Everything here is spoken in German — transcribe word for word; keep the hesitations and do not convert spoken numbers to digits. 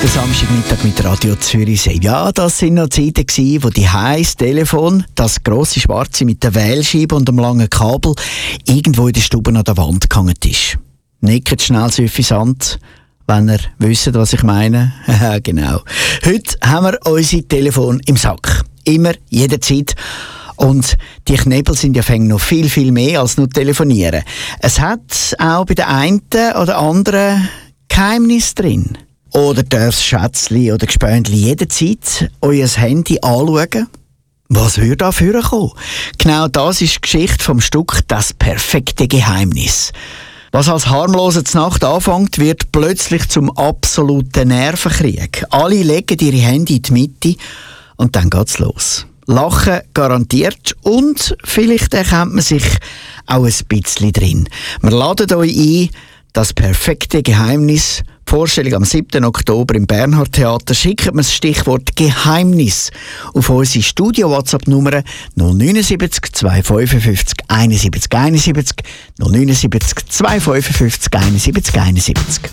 jeden Samstagmittag mit Radio Zürich Save. Ja, das sind noch Zeiten gewesen, wo die heiß Telefon, das grosse Schwarze mit der Wählscheibe und dem langen Kabel, irgendwo in der Stube an der Wand gehangen ist. Nickt schnell suffisant, wenn ihr wisst, was ich meine. Genau. Heute haben wir unsere Telefon im Sack. Immer, jederzeit. Und die Knebel sind ja fäng noch viel, viel mehr als nur telefonieren. Es hat auch bei der einen oder anderen Geheimnis drin. Oder darf das Schätzli oder Gespöndli jederzeit euer Handy anschauen? Was würde da vorkommen? Genau das ist die Geschichte vom Stück «Das perfekte Geheimnis». Was als harmlose Nacht anfängt, wird plötzlich zum absoluten Nervenkrieg. Alle legen ihre Hände in die Mitte und dann geht's los. Lachen garantiert und vielleicht erkennt man sich auch ein bisschen drin. Wir laden euch ein, «Das perfekte Geheimnis». Vorstellung am siebten Oktober im Bernhard Theater. Schickt mir das Stichwort Geheimnis auf unsere Studio-WhatsApp-Nummer null neun sieben zwei fünf fünf eins sieben eins sieben null neun sieben zwei fünf fünf eins sieben eins sieben.